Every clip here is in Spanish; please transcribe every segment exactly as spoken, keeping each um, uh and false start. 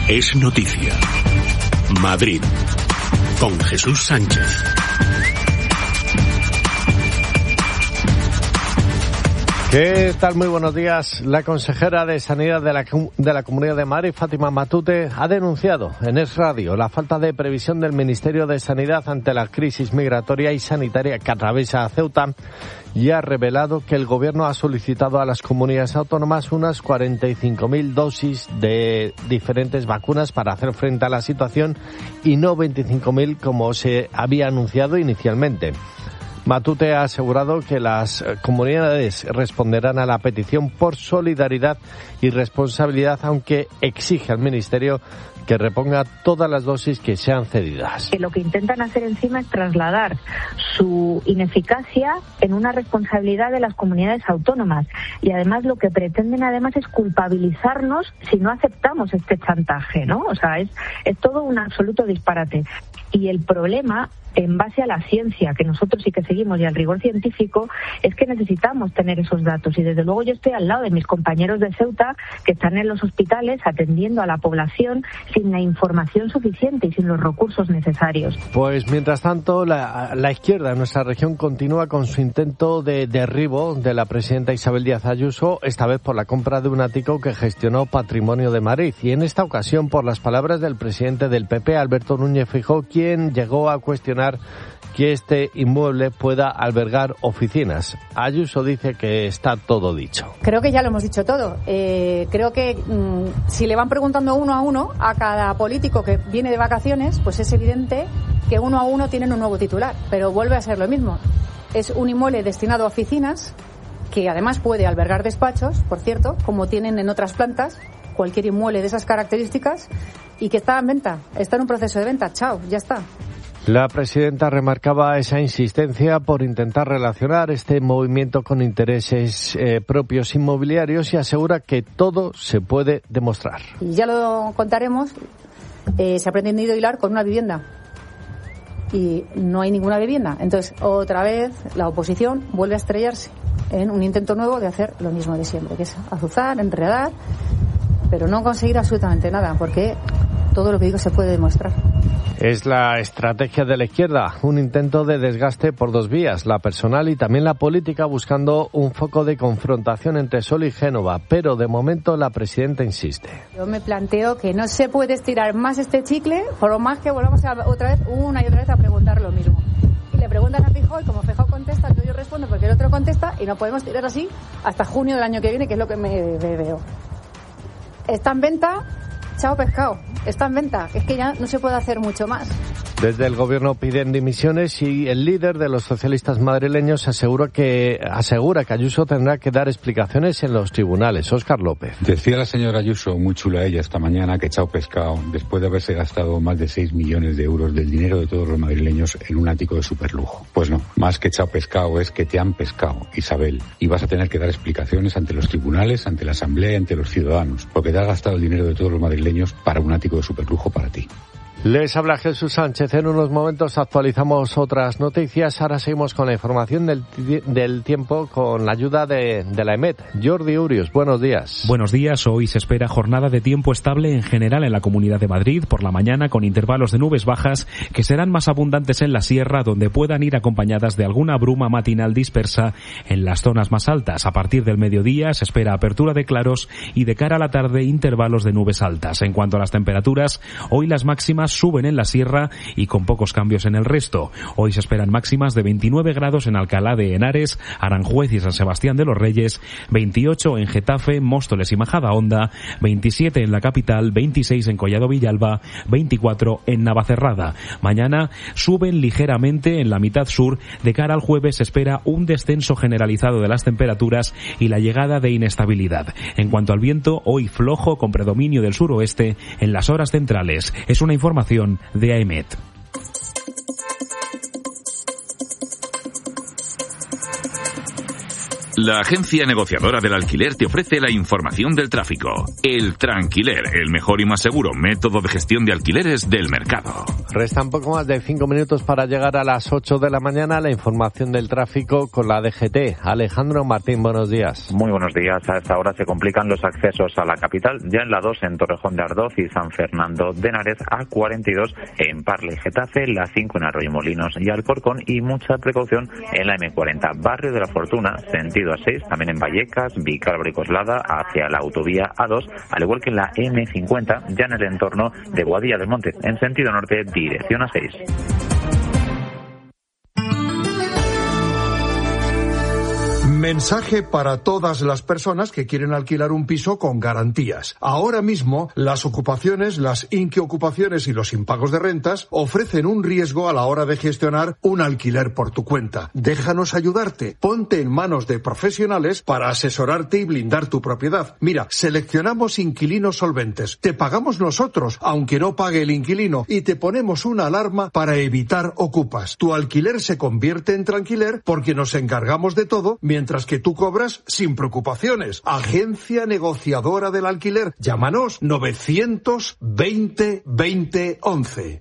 Es noticia. Madrid. Con Jesús Sánchez. ¿Qué tal? Muy buenos días. La consejera de Sanidad de la, de la Comunidad de Madrid, Fátima Matute, ha denunciado en Es Radio la falta de previsión del Ministerio de Sanidad ante la crisis migratoria y sanitaria que atraviesa Ceuta y ha revelado que el Gobierno ha solicitado a las comunidades autónomas unas cuarenta y cinco mil dosis de diferentes vacunas para hacer frente a la situación y no veinticinco mil como se había anunciado inicialmente. Matute ha asegurado que las comunidades responderán a la petición por solidaridad y responsabilidad, aunque exige al Ministerio que reponga todas las dosis que sean cedidas. Que lo que intentan hacer encima es trasladar su ineficacia en una responsabilidad de las comunidades autónomas y además lo que pretenden además es culpabilizarnos si no aceptamos este chantaje, ¿no? O sea, es, es todo un absoluto disparate. Y el problema, en base a la ciencia, que nosotros sí que seguimos, y al rigor científico, es que necesitamos tener esos datos. Y desde luego yo estoy al lado de mis compañeros de Ceuta, que están en los hospitales atendiendo a la población sin la información suficiente y sin los recursos necesarios. Pues mientras tanto, la, la izquierda en nuestra región continúa con su intento de derribo de la presidenta Isabel Díaz Ayuso, esta vez por la compra de un ático que gestionó Patrimonio de Madrid. Y en esta ocasión por las palabras del presidente del P P, Alberto Núñez Feijóo, quien llegó a cuestionar que este inmueble pueda albergar oficinas. Ayuso dice que está todo dicho. Creo que ya lo hemos dicho todo. Eh, creo que mmm, si le van preguntando uno a uno a cada político que viene de vacaciones, pues es evidente que uno a uno tienen un nuevo titular, pero vuelve a ser lo mismo. Es un inmueble destinado a oficinas que además puede albergar despachos, por cierto, como tienen en otras plantas, cualquier inmueble de esas características, y que está en venta, está en un proceso de venta. Chao, ya está. La presidenta remarcaba esa insistencia por intentar relacionar este movimiento con intereses eh, propios inmobiliarios y asegura que todo se puede demostrar. Y ya lo contaremos, eh, se ha pretendido hilar con una vivienda y no hay ninguna vivienda. Entonces, otra vez, la oposición vuelve a estrellarse en un intento nuevo de hacer lo mismo de siempre, que es azuzar, enredar, pero no conseguir absolutamente nada, porque todo lo que digo se puede demostrar. Es la estrategia de la izquierda, un intento de desgaste por dos vías, la personal y también la política, buscando un foco de confrontación entre Sol y Génova, pero de momento la presidenta insiste. Yo me planteo que no se puede estirar más este chicle, por lo más que volvamos a, otra vez, una y otra vez a preguntar lo mismo. Y le preguntan a Feijóo y como Feijóo contesta, yo respondo porque el otro contesta y no podemos tirar así hasta junio del año que viene, que es lo que me, me veo. Está en venta. Chao pescado, está en venta, es que ya no se puede hacer mucho más. Desde el gobierno piden dimisiones y el líder de los socialistas madrileños asegura que asegura que Ayuso tendrá que dar explicaciones en los tribunales. Óscar López. Decía la señora Ayuso, muy chula ella esta mañana, que chao pescado, después de haberse gastado más de seis millones de euros del dinero de todos los madrileños en un ático de superlujo. Pues no, más que chao pescado es que te han pescado, Isabel, y vas a tener que dar explicaciones ante los tribunales, ante la asamblea y ante los ciudadanos, porque te has gastado el dinero de todos los madrileños para un ático de superlujo para ti. Les habla Jesús Sánchez. En unos momentos actualizamos otras noticias. Ahora seguimos con la información del, del tiempo con la ayuda de, de la EMET. Jordi Urios, buenos días. Buenos días. Hoy se espera jornada de tiempo estable en general en la Comunidad de Madrid por la mañana, con intervalos de nubes bajas que serán más abundantes en la sierra, donde puedan ir acompañadas de alguna bruma matinal dispersa en las zonas más altas. A partir del mediodía se espera apertura de claros y de cara a la tarde intervalos de nubes altas. En cuanto a las temperaturas, hoy las máximas suben en la sierra y con pocos cambios en el resto. Hoy se esperan máximas de veintinueve grados en Alcalá de Henares, Aranjuez y San Sebastián de los Reyes, veintiocho en Getafe, Móstoles y Majadahonda, veintisiete en la capital, veintiséis en Collado Villalba, veinticuatro en Navacerrada. Mañana suben ligeramente en la mitad sur. De cara al jueves se espera un descenso generalizado de las temperaturas y la llegada de inestabilidad. En cuanto al viento, hoy flojo con predominio del suroeste en las horas centrales. Es una información de AEMET. La agencia negociadora del alquiler te ofrece la información del tráfico. El Tranquiler, el mejor y más seguro método de gestión de alquileres del mercado. Restan poco más de cinco minutos para llegar a las ocho de la mañana. La información del tráfico con la D G T. Alejandro Martín, buenos días. Muy buenos días. A esta hora se complican los accesos a la capital. Ya en la dos en Torrejón de Ardoz y San Fernando de Henares, A cuarenta y dos en Parla y Getafe, la cinco en Arroyo-Molinos y Alcorcón, y mucha precaución en la eme cuarenta, Barrio de la Fortuna, sentido A seis, también en Vallecas, Vicálvaro y Coslada, hacia la autovía A dos, al igual que en la eme cincuenta, ya en el entorno de Boadilla del Monte, en sentido norte, dirección A seis. Mensaje para todas las personas que quieren alquilar un piso con garantías. Ahora mismo, las ocupaciones, las inquiocupaciones y los impagos de rentas ofrecen un riesgo a la hora de gestionar un alquiler por tu cuenta. Déjanos ayudarte. Ponte en manos de profesionales para asesorarte y blindar tu propiedad. Mira, seleccionamos inquilinos solventes. Te pagamos nosotros, aunque no pague el inquilino, y te ponemos una alarma para evitar ocupas. Tu alquiler se convierte en tranquiler porque nos encargamos de todo, mientras que tú cobras sin preocupaciones. Agencia negociadora del alquiler. Llámanos novecientos veinte veinte once.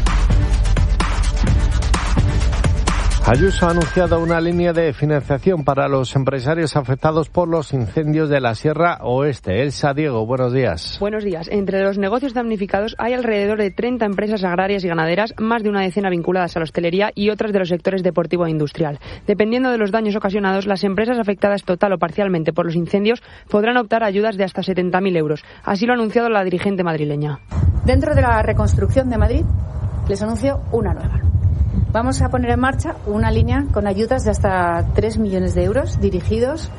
Ayuso ha anunciado una línea de financiación para los empresarios afectados por los incendios de la Sierra Oeste. Elsa Diego, buenos días. Buenos días. Entre los negocios damnificados hay alrededor de treinta empresas agrarias y ganaderas, más de una decena vinculadas a la hostelería y otras de los sectores deportivo e industrial. Dependiendo de los daños ocasionados, las empresas afectadas total o parcialmente por los incendios podrán optar a ayudas de hasta setenta mil euros. Así lo ha anunciado la dirigente madrileña. Dentro de la reconstrucción de Madrid, les anuncio una nueva. Vamos a poner en marcha una línea con ayudas de hasta tres millones de euros dirigidos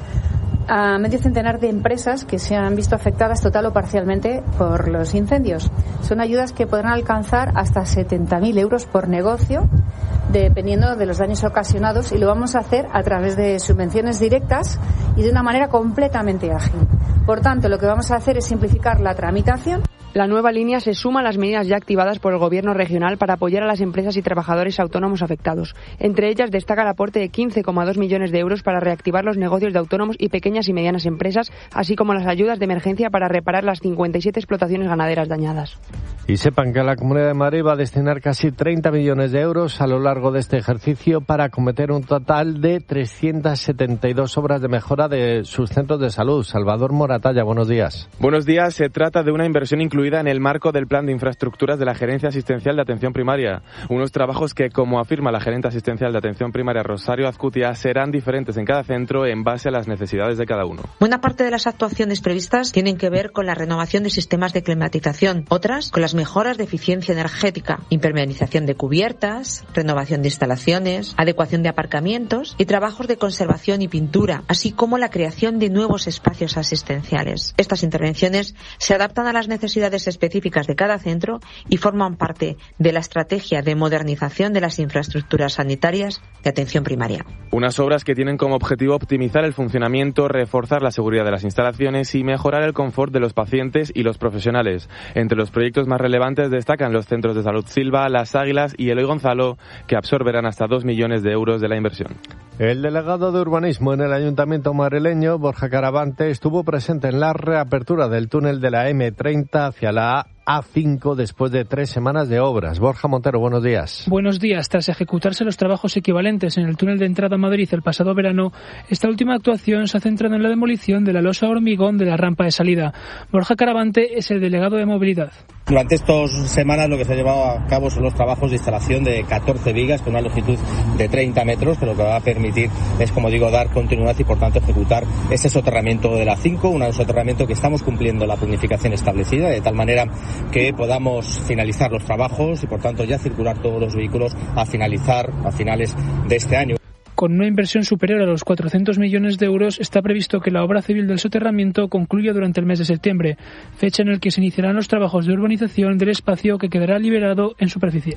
a medio centenar de empresas que se han visto afectadas total o parcialmente por los incendios. Son ayudas que podrán alcanzar hasta setenta mil euros por negocio, dependiendo de los daños ocasionados, y lo vamos a hacer a través de subvenciones directas y de una manera completamente ágil. Por tanto, lo que vamos a hacer es simplificar la tramitación. La nueva línea se suma a las medidas ya activadas por el Gobierno regional para apoyar a las empresas y trabajadores autónomos afectados. Entre ellas destaca el aporte de quince coma dos millones de euros para reactivar los negocios de autónomos y pequeñas y medianas empresas, así como las ayudas de emergencia para reparar las cincuenta y siete explotaciones ganaderas dañadas. Y sepan que la Comunidad de Madrid va a destinar casi treinta millones de euros a lo largo de este ejercicio para acometer un total de trescientas setenta y dos obras de mejora de sus centros de salud. Salvador Moratalla, buenos días. Buenos días. Se trata de una inversión incluida en el marco del Plan de Infraestructuras de la Gerencia Asistencial de Atención Primaria. Unos trabajos que, como afirma la gerente asistencial de Atención Primaria Rosario Azcutia, serán diferentes en cada centro en base a las necesidades de cada uno. Buena parte de las actuaciones previstas tienen que ver con la renovación de sistemas de climatización, otras con las mejoras de eficiencia energética, impermeabilización de cubiertas, renovación de instalaciones, adecuación de aparcamientos y trabajos de conservación y pintura, así como la creación de nuevos espacios asistenciales. Estas intervenciones se adaptan a las necesidades específicas de cada centro y forman parte de la estrategia de modernización de las infraestructuras sanitarias de atención primaria. Unas obras que tienen como objetivo optimizar el funcionamiento, reforzar la seguridad de las instalaciones y mejorar el confort de los pacientes y los profesionales. Entre los proyectos más relevantes destacan los centros de salud Silva, Las Águilas y Eloy Gonzalo, que absorberán hasta dos millones de euros de la inversión. El delegado de urbanismo en el Ayuntamiento madrileño, Borja Caravante, estuvo presente en la reapertura del túnel de la eme treinta hacia la A cinco después de tres semanas de obras. Borja Montero, buenos días. Buenos días. Tras ejecutarse los trabajos equivalentes en el túnel de entrada a Madrid el pasado verano, esta última actuación se ha centrado en la demolición de la losa hormigón de la rampa de salida. Borja Caravante es el delegado de movilidad. Durante estas semanas lo que se ha llevado a cabo son los trabajos de instalación de catorce vigas con una longitud de treinta metros, que lo que va a permitir es, como digo, dar continuidad y por tanto ejecutar ese soterramiento de la A cinco, un soterramiento que estamos cumpliendo la planificación establecida, de tal manera que podamos finalizar los trabajos y por tanto ya circular todos los vehículos a finalizar a finales de este año. Con una inversión superior a los cuatrocientos millones de euros, está previsto que la obra civil del soterramiento concluya durante el mes de septiembre, fecha en la que se iniciarán los trabajos de urbanización del espacio que quedará liberado en superficie.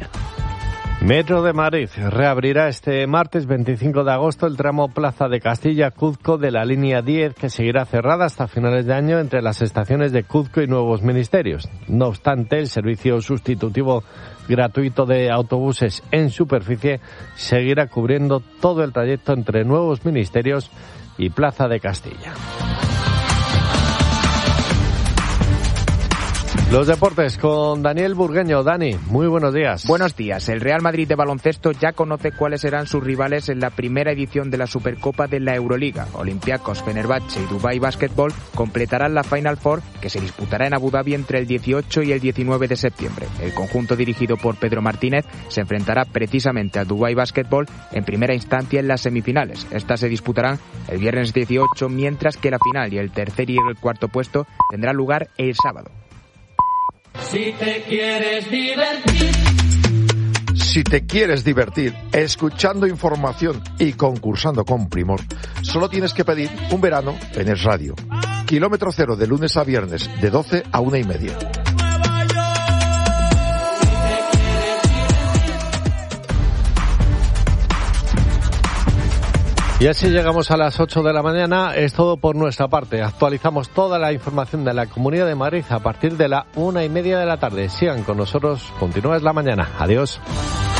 Metro de Madrid reabrirá este martes veinticinco de agosto el tramo Plaza de Castilla-Cuzco de la línea diez, que seguirá cerrada hasta finales de año entre las estaciones de Cuzco y Nuevos Ministerios. No obstante, el servicio sustitutivo gratuito de autobuses en superficie seguirá cubriendo todo el trayecto entre Nuevos Ministerios y Plaza de Castilla. Los deportes con Daniel Burgueño. Dani, muy buenos días. Buenos días. El Real Madrid de baloncesto ya conoce cuáles serán sus rivales en la primera edición de la Supercopa de la Euroliga. Olympiacos, Fenerbahce y Dubai Basketball completarán la Final Four, que se disputará en Abu Dhabi entre el dieciocho y el diecinueve de septiembre. El conjunto dirigido por Pedro Martínez se enfrentará precisamente a Dubai Basketball en primera instancia en las semifinales. Estas se disputarán el viernes dieciocho, mientras que la final y el tercer y el cuarto puesto tendrán lugar el sábado. Si te quieres divertir. Si te quieres divertir escuchando información y concursando con primor, solo tienes que pedir un verano en Es Radio. Kilómetro cero de lunes a viernes, de doce a una y media. Y así llegamos a las ocho de la mañana. Es todo por nuestra parte. Actualizamos toda la información de la Comunidad de Madrid a partir de la una y media de la tarde. Sigan con nosotros. Continúa Es la Mañana. Adiós.